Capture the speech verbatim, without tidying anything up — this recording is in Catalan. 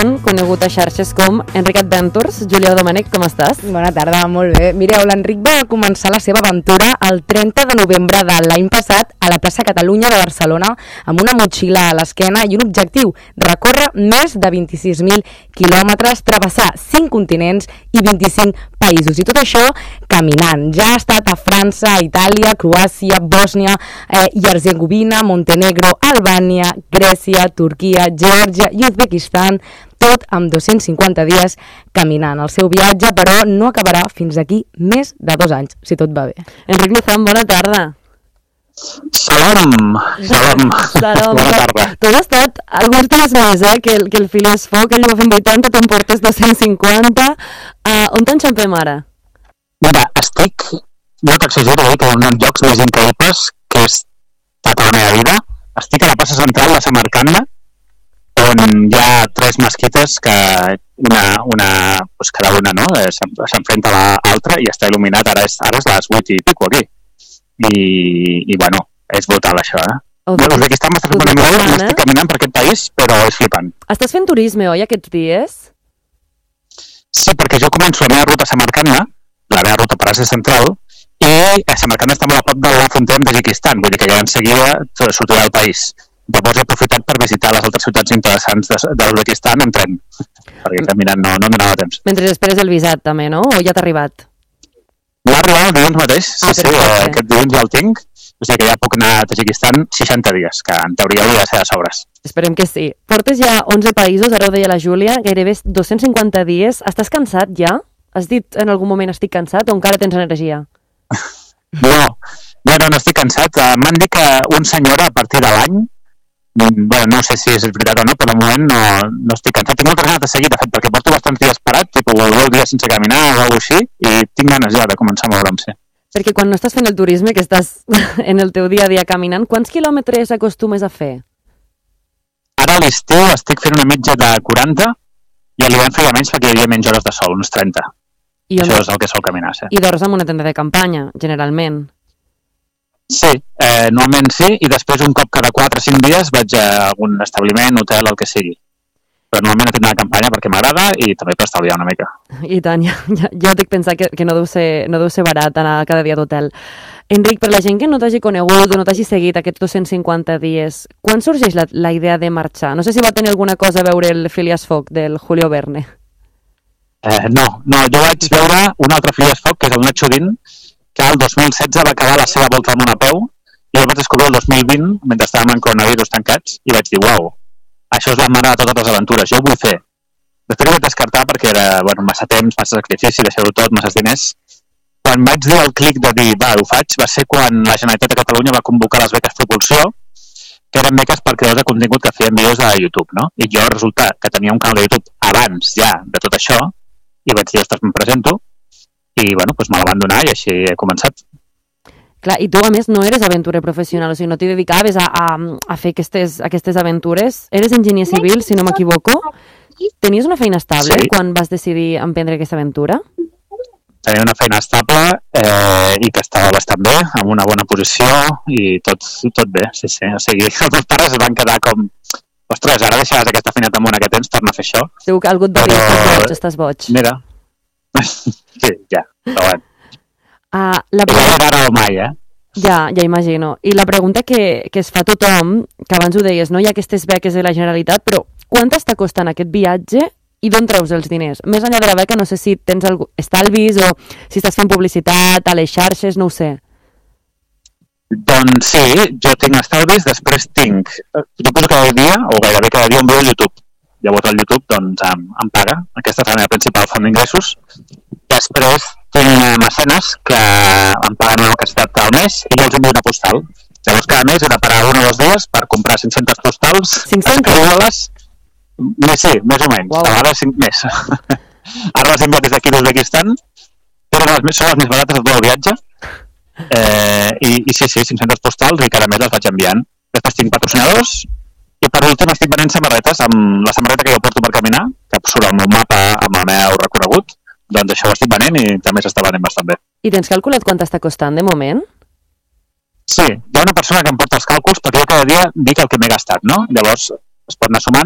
Font, conegut a xarxes com Enric Adventures. Julià Domènech, com estàs? Bona tarda, molt bé. Mireu, l'Enric va començar la seva aventura el trenta de novembre de l'any passat a la plaça Catalunya de Barcelona amb una motxilla a l'esquena i un objectiu, recórrer més de vint-i-sis mil quilòmetres, travessar cinc continents i vint-i-cinc països. I tot això caminant. Ja ha estat a França, Itàlia, Croàcia, Bòsnia eh, i Herzegovina, Montenegro, Albània, Grècia, Turquia, Geòrgia i Uzbekistan, tot amb dos-cents cinquanta dies caminant. El seu viatge, però, no acabarà fins aquí més de dos anys, si tot va bé. Enric Lozán, bona tarda. Salam! Salam! Salam. Bona tarda. Tu has estat alguns dies més, eh, que el, que el Phileas Fogg, ell va fent vuitanta, te'n portes dos-cents cinquanta. Uh, on t'enxampem ara? Mira, estic, no t'exagero, eh, que en els llocs més increïbles que he estat a la meva vida. Estic a la plaça central de Samarcanda, on hi ha tres mesquites que una, una pues cada una, no, s'enfrenta a l'altra i està il·luminat. Ara és, ara és les vuit i pico aquí. I, i bueno, és brutal això, eh? Uzbekistan m'està fent una mirada, eh? Estic caminant per aquest país, però és flipant. Estàs fent turisme, oi, aquests dies? Sí, perquè jo començo la meva ruta a Samarcanda, la meva ruta per Àsia Central, i a Samarcanda està molt a prop de la frontera amb Tajikistan, vull dir que ja en seguida sortirà del país. Llavors he aprofitat per visitar les altres ciutats interessants d'Uzbekistan en tren, perquè caminant no, no em donava temps. Mentre esperes el visat també, no? O ja t'ha arribat? M'ha arribat el dilluns mateix, sí, ah, sí, aquest dilluns ja el tinc, o sigui que ja puc anar a Tajikistan seixanta dies, que en teoria hauria de ser de sobres. Esperem que sí. Portes ja onze països, ara ho deia la Júlia, gairebé dos-cents cinquanta dies. Estàs cansat ja? Has dit en algun moment estic cansat o encara tens energia? No, no, no, no estic cansat. M'han dit que un senyor a partir de l'any, bueno, no sé si és veritat o no, però de moment no, no estic cansat. Tinc moltes ganes de seguir, de fet, perquè porto bastants dies parat, tipus deu dies sense caminar o alguna cosa així, i tinc ganes ja de començar a moure'm, sí. Perquè quan no estàs fent el turisme, que estàs en el teu dia a dia caminant, quants quilòmetres acostumes a fer? Ara a l'estiu estic fent una mitja de quaranta i a l'hivern feia menys perquè hi havia menys hores de sol, uns trenta. I això on... és el que sol caminar, sí. I dors amb una tenda de campanya, generalment? Sí, eh, normalment sí, i després un cop cada quatre o cinc dies vaig a algun establiment, hotel, el que sigui. Però normalment a tenda de campanya perquè m'agrada i també per estalviar una mica. I tant, ja, ja, ja dic pensar que, que no, deu ser, no deu ser barat anar cada dia d'hotel. Enric, per la gent que no t'hagi conegut o no t'hagi seguit aquests dos-cents cinquanta dies, quan sorgeix la, la idea de marxar? No sé si va tenir alguna cosa a veure el Phileas Fogg del Julio Verne. Eh, no, no, jo vaig veure un altre Phileas Fogg, que és el Nacho Dean, que el dos mil setze va acabar la seva volta al món a peu, i el vaig descobrir el dos mil vint, mentre estàvem en coronavirus tancats, i vaig dir, uau, això és la mare de totes les aventures, jo ho vull fer. Després ho vaig descartar perquè era bueno, massa temps, massa sacrifici, deixar-ho tot, massa diners. Quan vaig dir el clic de dir, va, ho faig, va ser quan la Generalitat de Catalunya va convocar les beques Propulsió, que eren beques per creadors de contingut que feien vídeos a YouTube, no? I jo resulta que tenia un canal de YouTube abans ja de tot això, i vaig dir, ostres, me'n presento, i bueno, doncs me la van donar i així he començat. Clar, i tu a més no eres aventurer professional, o sigui, no t'hi dedicaves a, a, a fer aquestes, aquestes aventures. Eres enginyer civil, si no m'equivoco. Tenies una feina estable sí. quan vas decidir emprendre aquesta aventura? Tenia una feina estable eh, i que estava bastant bé, amb una bona posició i tot, tot bé, sí, sí. O sigui, els meus pares es van quedar com ostres, ara deixaràs aquesta feina tan bona que tens per anar a fer això. Segur que algú et va dir, estàs boig, estàs boig. Mira, sí, ja, però bueno. Uh, la pre... no ara o mai, eh? Ja, ja imagino. I la pregunta que, que es fa tothom, que abans ho deies, no hi ha aquestes beques de la Generalitat, però quant t'està costant aquest viatge i d'on treus els diners? Més enllà de la beca, no sé si tens algú, estalvis o si estàs fent publicitat a les xarxes, no ho sé. Doncs sí, jo tinc estalvis, després tinc... Jo poso cada dia, o gairebé cada dia, un vídeo a YouTube. Llavors el YouTube doncs, em, em paga. Aquesta és la meva principal font d'ingressos. Després tinc mecenes que em paguen una quantitat al mes i jo els envio una postal. Llavors cada mes he de parar un o dos dies per comprar cinc-centes postals. cinc-centes? Més sí, més o menys. Wow. A vegades cinc més. Ara les envio des d'aquí d'Uzbekistan, però les més, són les més barates de tot el viatge. Eh, i, I sí, sí, cinc-centes postals i cada mes les vaig enviant. Després tinc patrocinadors i per últim estic venent samarretes amb la samarreta que jo porto per caminar, que surt al meu mapa amb el meu recorregut. Doncs això ho estic venent i també s'està venent bastant bé. I tens calculat quant t'està costant de moment? Sí, hi ha una persona que em porta els càlculs perquè jo cada dia dic el que m'he gastat, no? Llavors es pot anar sumant